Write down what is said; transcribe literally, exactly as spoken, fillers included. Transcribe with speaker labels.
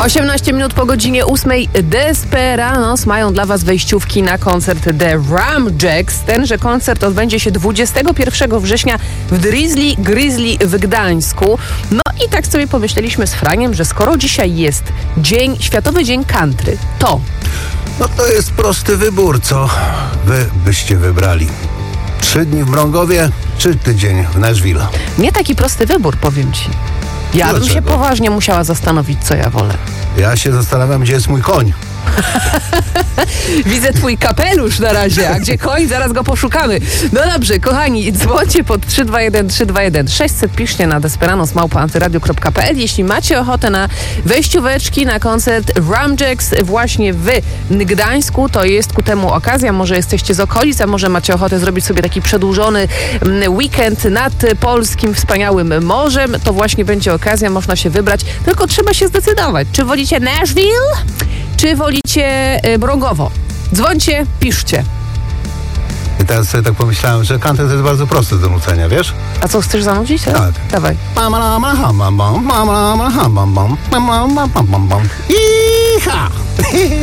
Speaker 1: osiemnaście minut po godzinie ósmej. Desperados mają dla Was wejściówki na koncert The Ramjacks. Tenże koncert odbędzie się dwudziestego pierwszego września w Drizzly Grizzly w Gdańsku. No i tak sobie pomyśleliśmy z Franiem, że skoro dzisiaj jest dzień, Światowy Dzień Country, to...
Speaker 2: No to jest prosty wybór, co wy byście wybrali. Trzy dni w Mrągowie, czy tydzień w Nashville?
Speaker 1: Nie taki prosty wybór, powiem Ci. Ja bym się poważnie musiała zastanowić, co ja wolę.
Speaker 2: Ja się zastanawiam, gdzie jest mój koń.
Speaker 1: Widzę twój kapelusz na razie, a gdzie koń? Zaraz go poszukamy. No dobrze, kochani, dzwońcie pod trzy dwa jeden trzy dwa jeden sześćset, piszcie na desperados małpa antyradio kropka pe el, jeśli macie ochotę na wejścióweczki na koncert Ramjacks właśnie w Gdańsku, to jest ku temu okazja. Może jesteście z okolic, a może macie ochotę zrobić sobie taki przedłużony weekend nad polskim wspaniałym morzem, to właśnie będzie okazja, można się wybrać, tylko trzeba się zdecydować, czy wolicie Nashville, czy wolicie Mrągowo? Dzwońcie, piszcie.
Speaker 2: I teraz sobie tak pomyślałem, że country to jest bardzo prosty do nucenia, wiesz?
Speaker 1: A co, chcesz zanudzić?
Speaker 2: Tak.
Speaker 1: Dawaj.
Speaker 2: Iha!